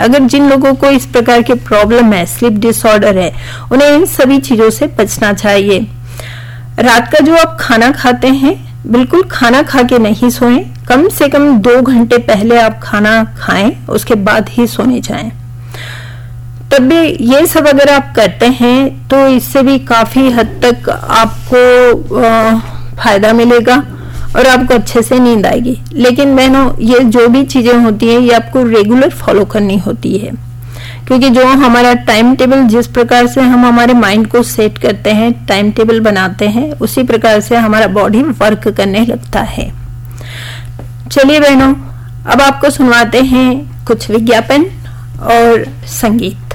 अगर जिन लोगों को इस प्रकार के प्रॉब्लम है, स्लीप डिसऑर्डर है, उन्हें इन सभी चीजों से बचना चाहिए। रात का जो आप खाना खाते हैं, बिल्कुल खाना खा के नहीं सोएं। कम से कम 2 घंटे पहले आप खाना खाएं, उसके बाद ही सोने जाएं। तब भी ये सब अगर आप करते हैं तो इससे भी काफी हद तक आपको फायदा मिलेगा और आपको अच्छे से नींद आएगी। लेकिन बहनों, ये जो भी चीजें होती है ये आपको रेगुलर फॉलो करनी होती है, क्योंकि जो हमारा टाइम टेबल, जिस प्रकार से हम हमारे माइंड को सेट करते हैं, टाइम टेबल बनाते हैं, उसी प्रकार से हमारा बॉडी वर्क करने लगता है। चलिए बहनों, अब आपको सुनवाते हैं कुछ विज्ञापन और संगीत।